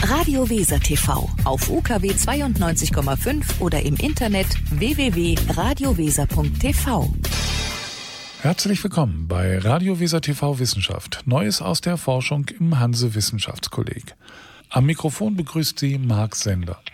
Radio Weser TV auf UKW 92,5 oder im Internet www.radioweser.tv. Herzlich willkommen bei Radio Weser TV Wissenschaft. Neues aus der Forschung im Hanse Wissenschaftskolleg. Am Mikrofon begrüßt Sie Marc Sender.